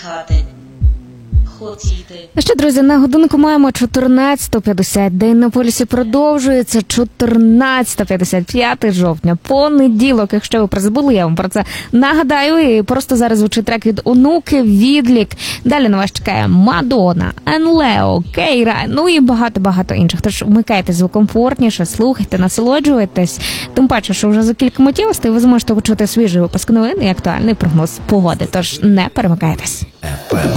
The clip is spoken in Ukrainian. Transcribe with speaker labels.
Speaker 1: чекати, хотіти.
Speaker 2: Ну що, друзі, на годинку маємо 14:50. День на полюсі продовжується. 14:55 жовтня. Понеділок. Якщо ви призабули, я вам про це нагадаю. І просто зараз звучить трек від Онуки, «Відлік». Далі на вас чекає Мадонна, Енлео, Кейра, ну і багато-багато інших. Тож вмикайте звук комфортніше, слухайте, насолоджуйтесь. Тим паче, що вже за кілька миттєвостей ви зможете почути свіжий випуск новин і актуальний прогноз погоди. Тож не перемикайтесь.